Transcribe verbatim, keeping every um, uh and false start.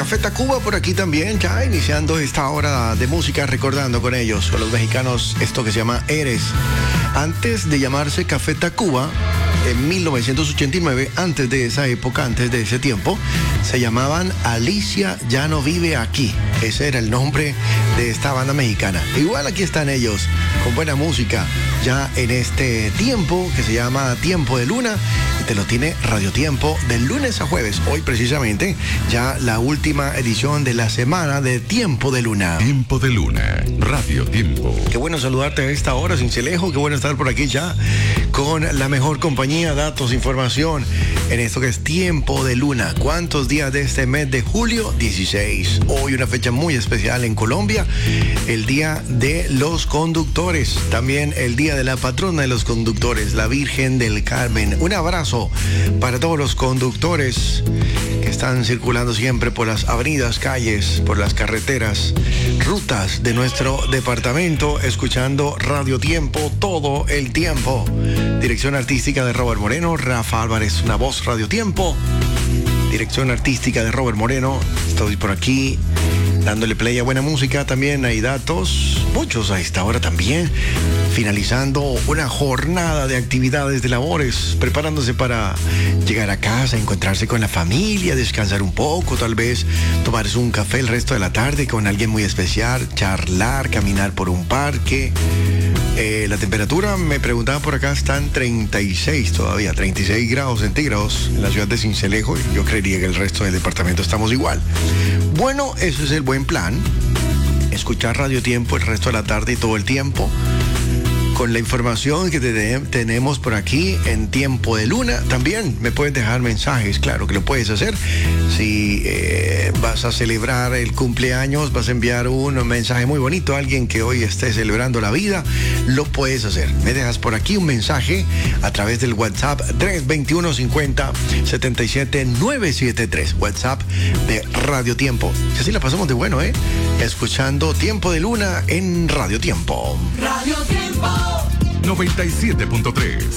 Café Tacuba por aquí también, ya iniciando esta hora de música, recordando con ellos, con los mexicanos, esto que se llama Eres. Antes de llamarse Café Tacuba, en mil novecientos ochenta y nueve, antes de esa época, antes de ese tiempo, se llamaban Alicia Ya No Vive Aquí. Ese era el nombre de esta banda mexicana. Igual aquí están ellos, con buena música, ya en este tiempo que se llama Tiempo de Luna, y te lo tiene Radio Tiempo de lunes a jueves. Hoy precisamente, ya la última edición de la semana de Tiempo de Luna. Tiempo de Luna, Radio Tiempo. Qué bueno saludarte a esta hora, Cincelejo. Qué bueno estar por aquí ya con la mejor compañía, datos, información en esto que es Tiempo de Luna. ¿Cuántos días de este mes de julio? dieciséis. Hoy una fecha muy especial en Colombia, el Día de los Conductores. También el Día de la Patrona de los Conductores, la Virgen del Carmen. Un abrazo para todos los conductores que están circulando siempre por las avenidas, calles, por las carreteras, rutas de nuestro departamento, escuchando Radio Tiempo todo el tiempo. Dirección artística de Robert Moreno, Rafa Álvarez, una voz Radio Tiempo. Dirección artística de Robert Moreno. Estoy por aquí dándole play a buena música. También hay datos, muchos a esta hora también, finalizando una jornada de actividades, de labores, preparándose para llegar a casa, encontrarse con la familia, descansar un poco, tal vez tomarse un café el resto de la tarde con alguien muy especial, charlar, caminar por un parque. Eh, la temperatura, me preguntaban por acá, están treinta y seis todavía, treinta y seis grados centígrados en la ciudad de Cincelejo. Yo creería que el resto del departamento estamos igual. Bueno, eso es el buen plan. Escuchar Radio Tiempo el resto de la tarde y todo el tiempo, con la información que te, tenemos por aquí en Tiempo de Luna. También me puedes dejar mensajes, claro que lo puedes hacer. Si eh, vas a celebrar el cumpleaños, vas a enviar un mensaje muy bonito a alguien que hoy esté celebrando la vida, lo puedes hacer. Me dejas por aquí un mensaje a través del WhatsApp tres veintiuno cincuenta setenta y siete novecientos setenta y tres, WhatsApp de Radio Tiempo. Y así la pasamos de bueno, ¿eh? Escuchando Tiempo de Luna en Radio Tiempo. Radio Tiempo noventa y siete punto tres.